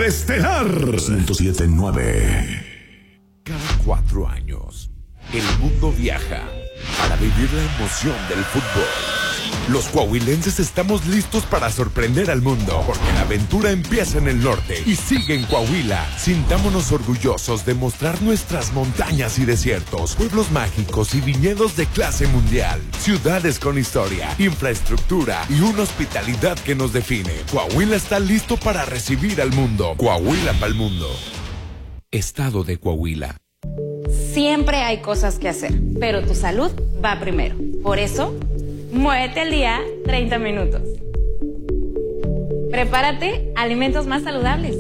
Superestelar 107.9. Cada 4 años, el mundo viaja para vivir la emoción del fútbol. Los coahuilenses estamos listos para sorprender al mundo, porque la aventura empieza en el norte y sigue en Coahuila. Sintámonos orgullosos de mostrar nuestras montañas y desiertos, pueblos mágicos y viñedos de clase mundial, ciudades con historia, infraestructura y una hospitalidad que nos define. Coahuila está listo para recibir al mundo. Coahuila para el mundo. Estado de Coahuila. Siempre hay cosas que hacer, pero tu salud va primero. Por eso, muévete al día 30 minutos. Prepárate alimentos más saludables.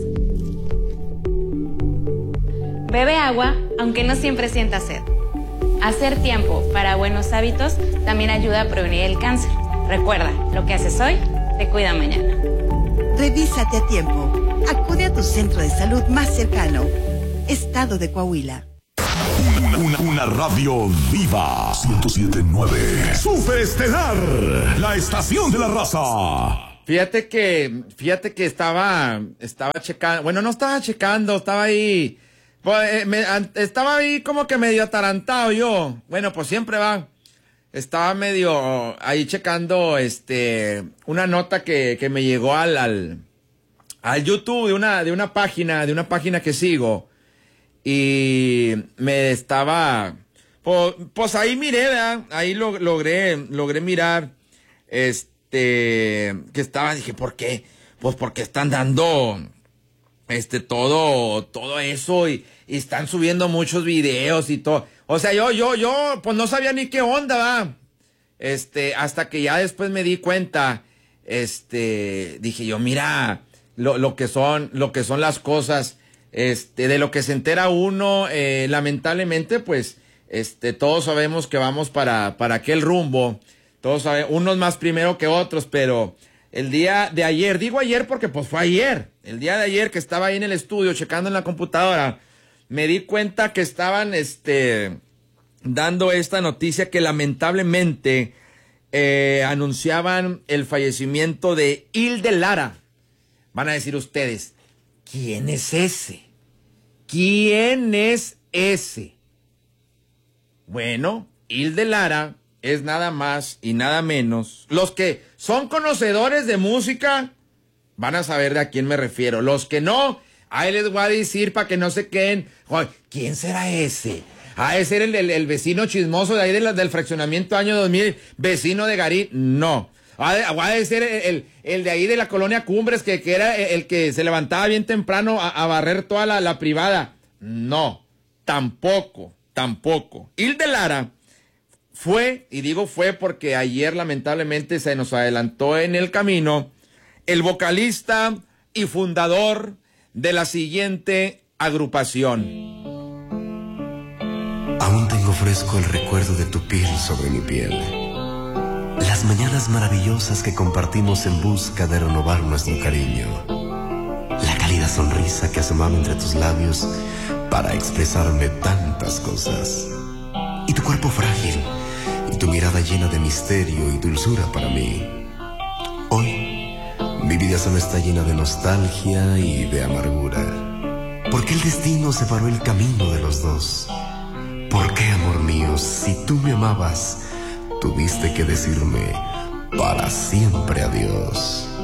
Bebe agua, aunque no siempre sientas sed. Hacer tiempo para buenos hábitos también ayuda a prevenir el cáncer. Recuerda, lo que haces hoy te cuida mañana. Revísate a tiempo. Acude a tu centro de salud más cercano. Estado de Coahuila. Una radio viva 107.9. Superestelar, la estación de la raza. Fíjate que estaba checando, bueno, no estaba checando, estaba ahí, estaba ahí como que medio atarantado yo. Bueno, pues siempre va. Estaba medio ahí checando una nota que me llegó al YouTube de una página que sigo. Y me estaba, pues ahí miré, ¿verdad? Ahí logré mirar, que estaba, dije, ¿por qué? Pues porque están dando, todo eso y están subiendo muchos videos y todo. O sea, yo, pues no sabía ni qué onda, ¿verdad? Hasta que ya después me di cuenta, dije yo, mira, lo que son las cosas. De lo que se entera uno, lamentablemente, pues, todos sabemos que vamos para aquel rumbo. Todos sabemos, unos más primero que otros, pero el día de ayer, digo ayer porque pues fue ayer, el día de ayer que estaba ahí en el estudio checando en la computadora, me di cuenta que estaban, dando esta noticia que lamentablemente, anunciaban el fallecimiento de Hilde Lara. Van a decir ustedes, ¿quién es ese? ¿Quién es ese? Bueno, Hilde Lara es nada más y nada menos. Los que son conocedores de música van a saber de a quién me refiero. Los que no, ahí les voy a decir para que no se queden. ¿Quién será ese? ¿Ha de ser el vecino chismoso de ahí del fraccionamiento año 2000, vecino de Garín? No. ¿Ha de ser el de ahí de la colonia Cumbres, que era el que se levantaba bien temprano a barrer toda la privada? No, tampoco. Hilde Lara fue, y digo fue porque ayer lamentablemente se nos adelantó en el camino, el vocalista y fundador de la siguiente agrupación. Aún tengo fresco el recuerdo de tu piel sobre mi piel. Las mañanas maravillosas que compartimos en busca de renovar nuestro cariño. La cálida sonrisa que asomaba entre tus labios para expresarme tantas cosas. Y tu cuerpo frágil, y tu mirada llena de misterio y dulzura para mí. Hoy, mi vida solo está llena de nostalgia y de amargura. ¿Por qué el destino separó el camino de los dos? ¿Por qué, amor mío, si tú me amabas, tuviste que decirme para siempre adiós?